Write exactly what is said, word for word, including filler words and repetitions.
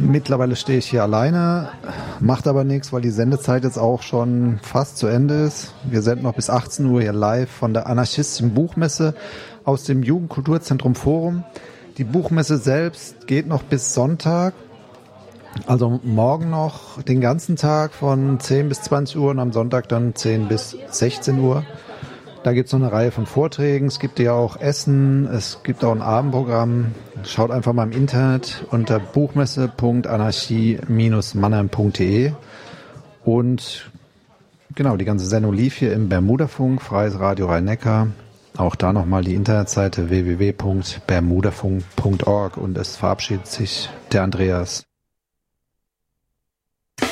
Mittlerweile stehe ich hier alleine, macht aber nichts, weil die Sendezeit jetzt auch schon fast zu Ende ist. Wir senden noch bis achtzehn Uhr hier live von der anarchistischen Buchmesse aus dem Jugendkulturzentrum Forum. Die Buchmesse selbst geht noch bis Sonntag, also morgen noch den ganzen Tag von zehn bis zwanzig Uhr und am Sonntag dann zehn bis sechzehn Uhr. Da gibt es noch eine Reihe von Vorträgen, es gibt ja auch Essen, es gibt auch ein Abendprogramm. Schaut einfach mal im Internet unter buchmesse punkt anarchie Bindestrich mannheim punkt de und genau, die ganze Sendung lief hier im Bermudafunk, Freies Radio Rhein-Neckar. Auch da nochmal die Internetseite w w w punkt bermudafunk punkt org und es verabschiedet sich der Andreas.